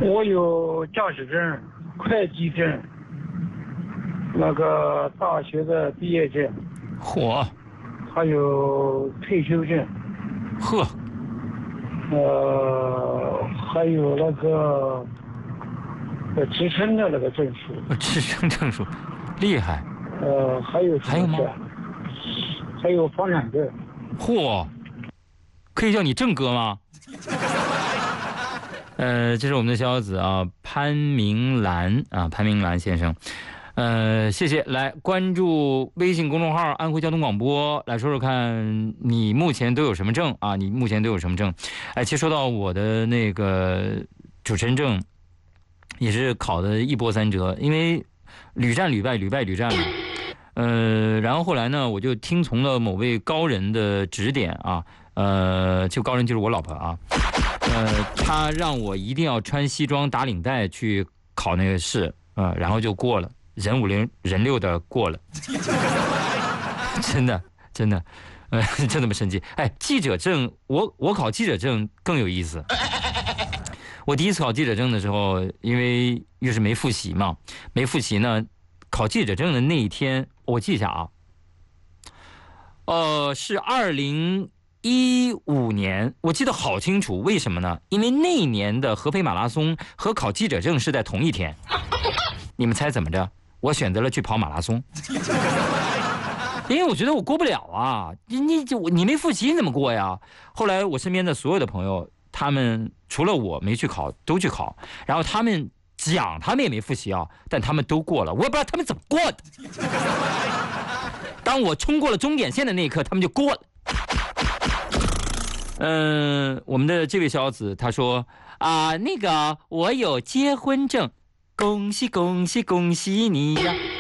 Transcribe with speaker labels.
Speaker 1: 我有驾驶证、会计证，那个大学的毕业证，
Speaker 2: 嚯，
Speaker 1: 还有退休证，
Speaker 2: 呵，
Speaker 1: 还有那个职称的那个证书，
Speaker 2: 职称证书，厉害。
Speaker 1: 还有什么？
Speaker 2: 还有吗？
Speaker 1: 还有房产证。
Speaker 2: 嚯，可以叫你郑哥吗？这是我们的小子啊，潘明兰啊，潘明兰先生。谢谢。来关注微信公众号安徽交通广播，来说说看你目前都有什么证啊？你目前都有什么证？其实说到我的那个主持人证，也是考的一波三折，因为屡战屡败，屡败屡战嘛。然后后来呢，我就听从了某位高人的指点啊，这个高人就是我老婆啊，他让我一定要穿西装打领带去考那个试，然后就过了。人五人六的过了，真的，真那么神奇。记者证，我考记者证更有意思。我第一次考记者证的时候，因为又是没复习嘛，没复习呢，考记者证的那一天，我记一下啊，是2015年，我记得好清楚。为什么呢？因为那一年的合肥马拉松和考记者证是在同一天。你们猜怎么着？我选择了去跑马拉松，因为我觉得我过不了啊！你没复习你怎么过呀？后来我身边的所有的朋友，他们除了我没去考，都去考，然后他们讲他们也没复习啊，但他们都过了，我也不知道他们怎么过的。当我冲过了终点线的那一刻，他们就过了。我们的这位小子他说那个我有结婚证。恭喜恭喜恭喜你呀！